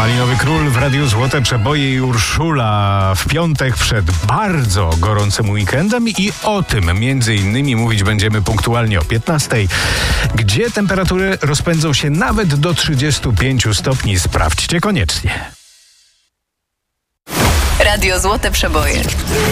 Malinowy Król w Radiu Złote Przeboje i Urszula w piątek przed bardzo gorącym weekendem i o tym między innymi mówić będziemy punktualnie o 15:00, gdzie temperatury rozpędzą się nawet do 35 stopni. Sprawdźcie koniecznie. Radio Złote Przeboje.